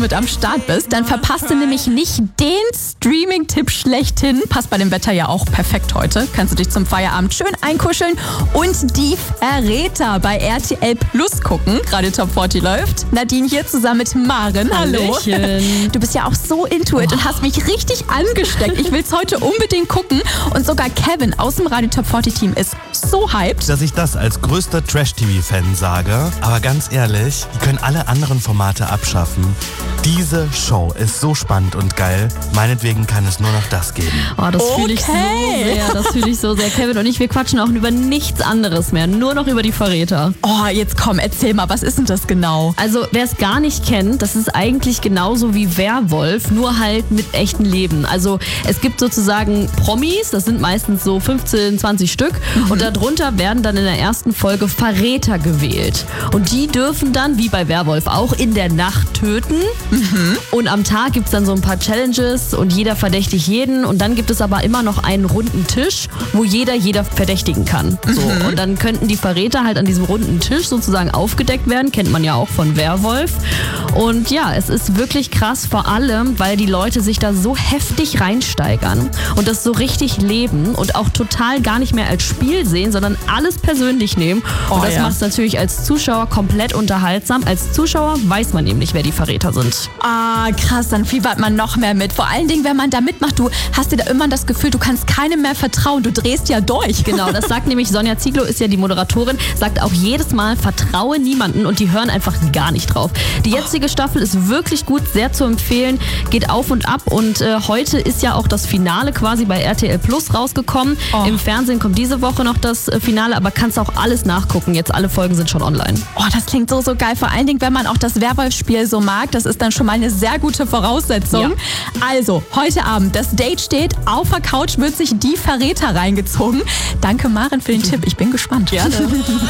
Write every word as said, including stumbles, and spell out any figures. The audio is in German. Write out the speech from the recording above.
mit am Start bist, dann verpasst du nämlich nicht den Streaming-Tipp schlechthin. Passt bei dem Wetter ja auch perfekt heute. Kannst du dich zum Feierabend schön einkuscheln und die Verräter bei R T L Plus gucken. Gerade Top vierzig läuft. Nadine hier zusammen mit Maren. Hallo. Hallöchen. Du bist ja auch so into it oh. und hast mich richtig angesteckt. Ich will es heute unbedingt gucken. Und sogar Kevin aus dem Radio Top vierzig Team ist so hyped. Dass ich das als größter Trash-T V-Fan sage, aber ganz ehrlich, die können alle anderen Formate abschaffen. Diese Show ist so spannend und geil. Meinetwegen kann es nur noch das geben. Oh, das okay. fühle ich so sehr. Das fühle ich so sehr. Kevin und ich, wir quatschen auch über nichts anderes mehr. Nur noch über die Verräter. Oh, jetzt komm, erzähl mal, was ist denn das genau? Also, wer es gar nicht kennt, das ist eigentlich genauso wie Werwolf, nur halt mit echten Leben. Also, es gibt sozusagen Promis, das sind meistens so fünfzehn, zwanzig Stück. Mhm. Und darunter werden dann in der ersten Folge Verräter gewählt. Und die dürfen dann, wie bei Werwolf auch, in der Nacht töten. Mhm. Und am Tag gibt es dann so ein paar Challenges und jeder verdächtigt jeden. Und dann gibt es aber immer noch einen runden Tisch, wo jeder jeder verdächtigen kann. So. Mhm. Und dann könnten die Verräter halt an diesem runden Tisch sozusagen aufgedeckt werden. Kennt man ja auch von Werwolf. Und ja, es ist wirklich krass, vor allem, weil die Leute sich da so heftig reinsteigern und das so richtig leben und auch total gar nicht mehr als Spiel sehen, sondern alles persönlich nehmen. Und oh, das ja. macht es natürlich als Zuschauer komplett unterhaltsam. Als Zuschauer weiß man nämlich, wer die Verräter sind. Ah, krass, dann fiebert man noch mehr mit. Vor allen Dingen, wenn man da mitmacht, du hast dir da immer das Gefühl, du kannst keinem mehr vertrauen. Du drehst ja durch. Genau, das sagt nämlich Sonja Ziegler, ist ja die Moderatorin, sagt auch jedes Mal, vertraue niemanden und die hören einfach gar nicht drauf. Die jetzige Staffel ist wirklich gut, sehr zu empfehlen, geht auf und ab und äh, heute ist ja auch das Finale quasi bei R T L Plus rausgekommen. Oh. Im Fernsehen kommt diese Woche noch das äh, Finale, aber kannst auch alles nachgucken. Jetzt alle Folgen sind schon online. Oh, das klingt so, so geil. Vor allen Dingen, wenn man auch das Werwolf-Spiel so mag, das ist dann schon mal eine sehr gute Voraussetzung. Ja. Also, heute Abend, das Date steht, auf der Couch wird sich die Verräter reingezogen. Danke, Maren, für den Tipp. Ich bin gespannt. Gerne.